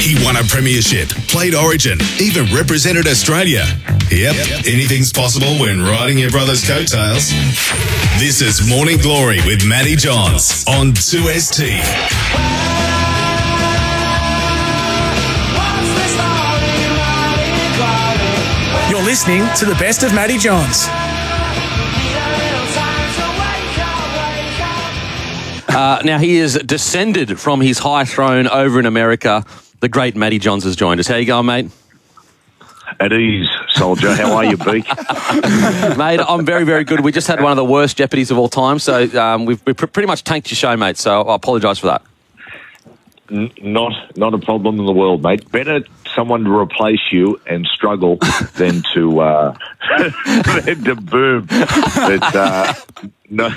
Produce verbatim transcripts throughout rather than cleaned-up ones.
He won a premiership, played Origin, even represented Australia. Yep, anything's possible when riding your brother's coattails. This is Morning Glory with Matty Johns on two S T. You're listening to the best of Matty Johns. Uh, now, he is descended from his high throne over in America. The great Matty Johns has joined us. How you going, mate? At ease, soldier. How are you, Beak? Mate, I'm very, very good. We just had one of the worst Jeopardies of all time, so um, we've, we've pretty much tanked your show, mate, so I apologise for that. N- not not a problem in the world, mate. Better someone to replace you and struggle than to uh, than to boom. But, uh, no,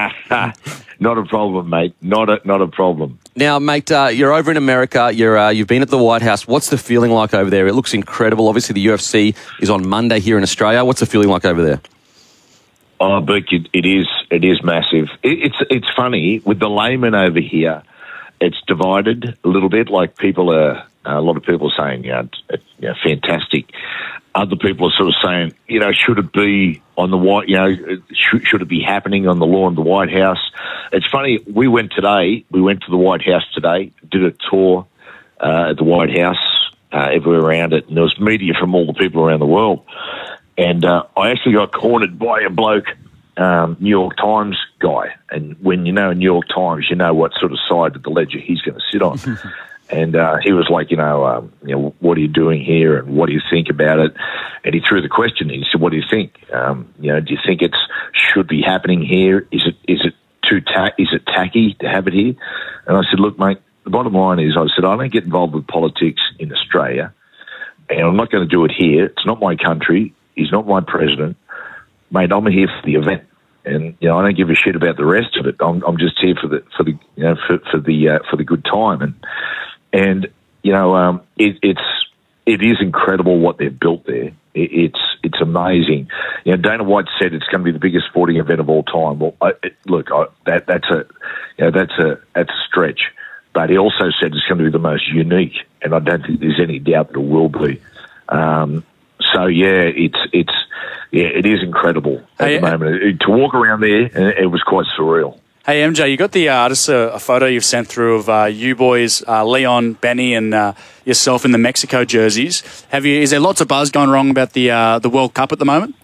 not a problem, mate. Not a not a problem. Now, mate, uh, you're over in America. You're uh, you've been at the White House. What's the feeling like over there? It looks incredible. Obviously, the U F C is on Monday here in Australia. What's the feeling like over there? Oh, Beak, it, it is it is massive. It, it's it's funny with the layman over here. It's divided a little bit. Like people are, a lot of people are saying, yeah, it's, you know, fantastic. Other people are sort of saying, you know, should it be on the White, you know, should, should it be happening on the lawn of the White House? It's funny. We went today. We went to the White House today. Did a tour uh, at the White House, uh, everywhere around it, and there was media from all the people around the world. And uh, I actually got cornered by a bloke. Um, New York Times guy, and when you know New York Times, you know what sort of side of the ledger he's going to sit on. And uh, he was like, you know, um, you know, what are you doing here, and what do you think about it? And he threw the question. He said, "What do you think? Um, you know, do you think it's should be happening here? Is it is it too ta- is it tacky to have it here?" And I said, "Look, mate, the bottom line is, I said I don't get involved with politics in Australia, and I'm not going to do it here. It's not my country. He's not my president." Mate, I'm here for the event, and you know I don't give a shit about the rest of it. I'm, I'm just here for the for the you know for, for the uh, for the good time, and and you know um, it, it's it is incredible what they've built there. It, it's it's amazing. You know, Dana White said it's going to be the biggest sporting event of all time. Well, I, it, look, I, that that's a you know that's a that's a stretch, but he also said it's going to be the most unique, and I don't think there's any doubt that it will be. Um, so yeah, it's it's. Yeah, it is incredible at hey, the moment. To walk around there, it was quite surreal. Hey, M J, you got the uh, just a, a photo you've sent through of uh, you boys, uh, Leon, Benny, and uh, yourself in the Mexico jerseys. Have you? Is there lots of buzz going wrong about the uh, the World Cup at the moment?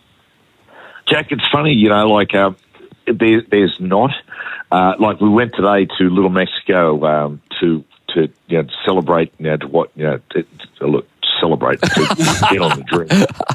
Jack, it's funny, you know, like uh, there, there's not. Uh, like we went today to Little Mexico um, to to you know to celebrate, you know, to what you know to, to look celebrate to get on the drink.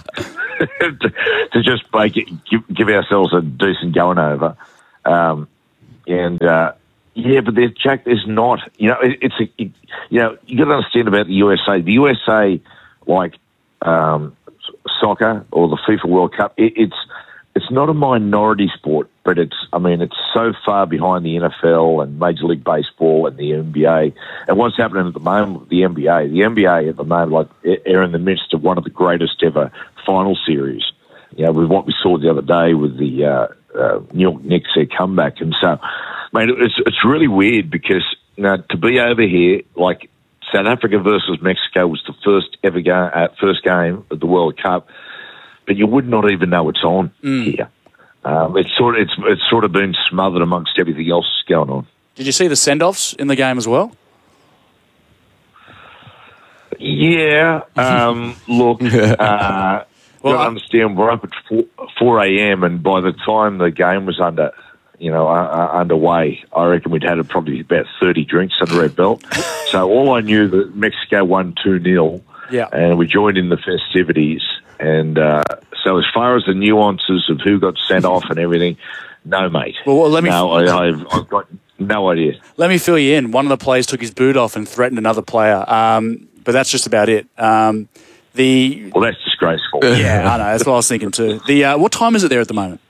to, to just make it, give, give ourselves a decent going over, um, and uh, yeah, but there's Jack. There's not, you know, it, it's a, it, you know, you got to understand about the U S A. The U S A, like um, soccer or the FIFA World Cup, it, it's it's not a minority sport, but it's, I mean, it's so far behind the N F L and Major League Baseball and the N B A. And what's happening at the moment with the N B A, the N B A at the moment, like, they're in the midst of one of the greatest ever final series. You know, with what we saw the other day with the uh, uh, New York Knicks, their comeback. And so, mate, it's it's really weird because, you know, to be over here, like South Africa versus Mexico was the first ever game, uh, first game of the World Cup, but you would not even know it's on mm. here. Um, it's sort of it's it's sort of been smothered amongst everything else that's going on. Did you see the send-offs in the game as well? Yeah. Um, look, uh, well, I understand we're up at four a.m. and by the time the game was under, you know, uh, underway, I reckon we'd had probably about thirty drinks under our belt. So all I knew that Mexico won two nil, yeah, and we joined in the festivities. And uh, so as far as the nuances of who got sent off and everything, no, mate. Well, well let me. No, I, I've, I've got no idea. Let me fill you in. One of the players took his boot off and threatened another player, um, but that's just about it. Um, the well, that's disgraceful. Yeah, I know. That's what I was thinking too. The uh, what time is it there at the moment?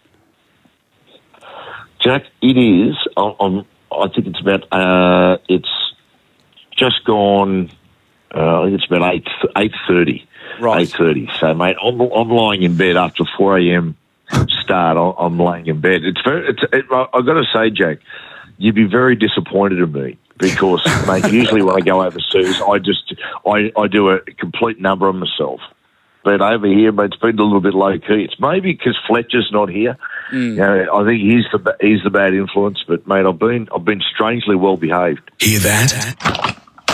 Jack, it is. I'm, I think it's about. Uh, it's just gone. Uh, I think it's about eight eight thirty. Right. eight thirty. So, mate, I'm, I'm lying in bed after four a.m. start. I'm laying in bed. It's very. It's, it, I've got to say, Jack, you'd be very disappointed in me because, mate, usually when I go overseas, I just I, I do a complete number on myself. But over here, mate, it's been a little bit low key. It's maybe because Fletcher's not here. Mm. You know, I think he's the he's the bad influence. But mate, I've been I've been strangely well behaved. Hear that?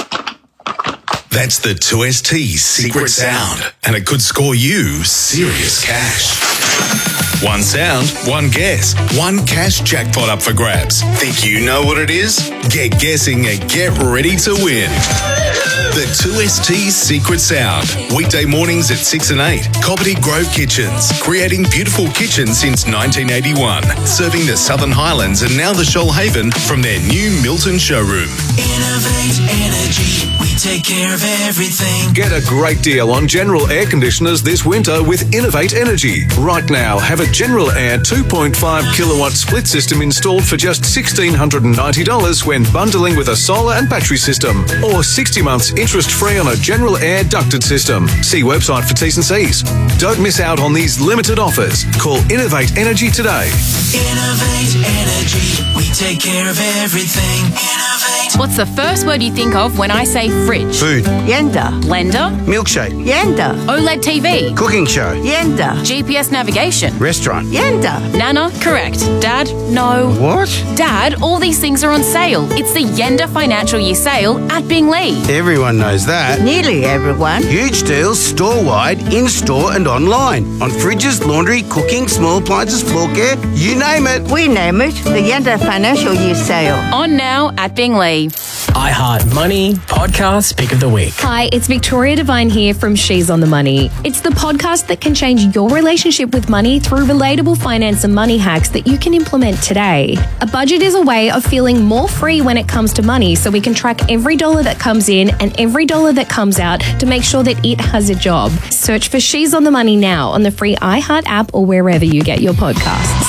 That's the two S T's secret sound, and it could score you serious cash. One sound, one guess, one cash jackpot up for grabs. Think you know what it is? Get guessing and get ready to win. The two S T's secret sound. Weekday mornings at six and eight. Cobbitty Grove Kitchens. Creating beautiful kitchens since nineteen eighty-one. Serving the Southern Highlands and now the Shoalhaven from their new Milton showroom. Innovate Energy. We take care of everything. Get a great deal on General air conditioners this winter with Innovate Energy. Right now, have a General Air two point five kilowatt split system installed for just one thousand six hundred ninety dollars when bundling with a solar and battery system, or sixty months interest-free on a General Air ducted system. See website for T's and C's. Don't miss out on these limited offers. Call Innovate Energy today. Innovate Energy. We take care of everything. Innovate. What's the first word you think of when I say fridge? Food. Yenda. Blender? Milkshake. Yenda. OLED T V? Cooking show. Yenda. G P S navigation? Restaurant. Yenda. Nana? Correct. Dad? No. What? Dad, all these things are on sale. It's the Yenda Financial Year Sale at Bingley. Everyone knows that. Nearly everyone. Huge deals store-wide, in-store and online. On fridges, laundry, cooking, small appliances, floor care, you name it. We name it the Yenda Financial Year Sale. On now at Bingley. iHeart Money Podcast Pick of the Week. Hi, it's Victoria Devine here from She's on the Money. It's the podcast that can change your relationship with money through relatable finance and money hacks that you can implement today. A budget is a way of feeling more free when it comes to money, so we can track every dollar that comes in and every dollar that comes out to make sure that it has a job. Search for She's on the Money now on the free iHeart app or wherever you get your podcasts.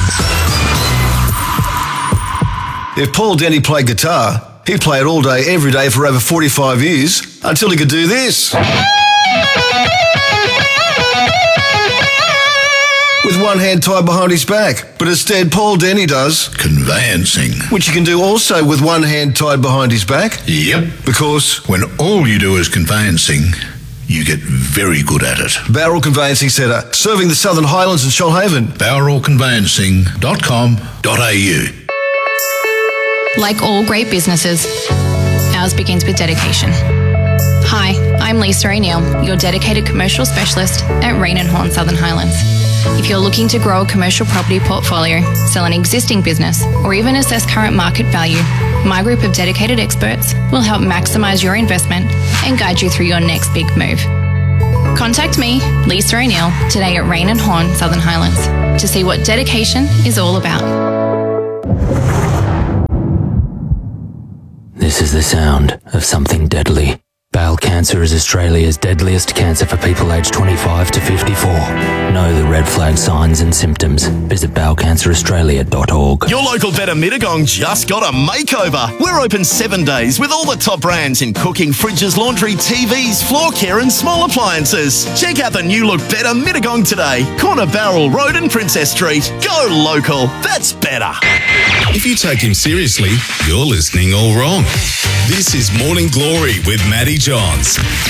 If Paul Denny played guitar, he'd play it all day, every day for over forty-five years, until he could do this. With one hand tied behind his back. But instead, Paul Denny does conveyancing, which you can do also with one hand tied behind his back. Yep. Because when all you do is conveyancing, you get very good at it. Bowral Conveyancing Centre, serving the Southern Highlands and Shoalhaven. bowral conveyancing dot com dot a u. Like all great businesses, ours begins with dedication. Hi, I'm Lisa O'Neill, your dedicated commercial specialist at Rain and Horn Southern Highlands. If you're looking to grow a commercial property portfolio, sell an existing business, or even assess current market value, my group of dedicated experts will help maximise your investment and guide you through your next big move. Contact me, Lisa O'Neill, today at Rain and Horn Southern Highlands to see what dedication is all about. This is the sound of something deadly. Bowel cancer is Australia's deadliest cancer for people aged twenty-five to fifty-four. Know the red flag signs and symptoms. Visit bowel cancer australia dot org. Your local Better Mittagong just got a makeover. We're open seven days with all the top brands in cooking, fridges, laundry, T Vs, floor care and small appliances. Check out the new look Better Mittagong today. Corner Barrel Road and Princess Street. Go local. That's better. If you take him seriously, you're listening all wrong. This is Morning Glory with Matty Johns.